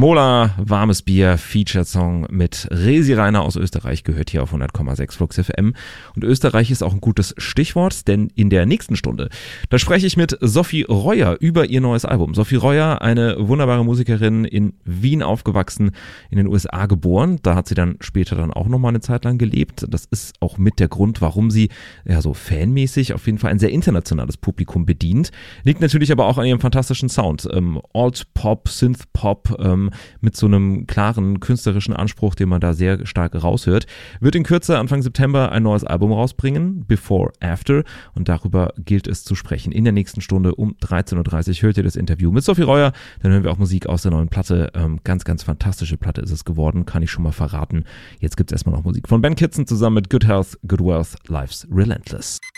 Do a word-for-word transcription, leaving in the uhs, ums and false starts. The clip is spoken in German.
Mola, warmes Bier, Feature-Song mit Resi Rainer aus Österreich, gehört hier auf hundert Komma sechs Flux F M. Und Österreich ist auch ein gutes Stichwort, denn in der nächsten Stunde, da spreche ich mit Sophie Reuer über ihr neues Album. Sophie Reuer, eine wunderbare Musikerin, in Wien aufgewachsen, in den U S A geboren. Da hat sie dann später dann auch nochmal eine Zeit lang gelebt. Das ist auch mit der Grund, warum sie ja so fanmäßig auf jeden Fall ein sehr internationales Publikum bedient. Liegt natürlich aber auch an ihrem fantastischen Sound. Ähm, Alt-Pop, Synth-Pop, ähm, mit so einem klaren künstlerischen Anspruch, den man da sehr stark raushört. Wird in Kürze Anfang September ein neues Album rausbringen, Before After, und darüber gilt es zu sprechen. In der nächsten Stunde um dreizehn Uhr dreißig hört ihr das Interview mit Sophie Reuer, dann hören wir auch Musik aus der neuen Platte. Ähm, ganz, ganz fantastische Platte ist es geworden, kann ich schon mal verraten. Jetzt gibt es erstmal noch Musik von Ben Kitson zusammen mit Good Health, Good Wealth, Life's Relentless.